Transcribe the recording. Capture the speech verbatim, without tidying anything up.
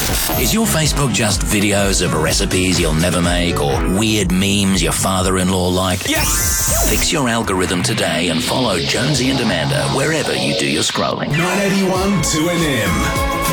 Is your Facebook just videos of recipes you'll never make or weird memes your father-in-law liked? Yes! Fix your algorithm today and follow Jonesy and Amanda wherever you do your scrolling. nine eighty-one two N M.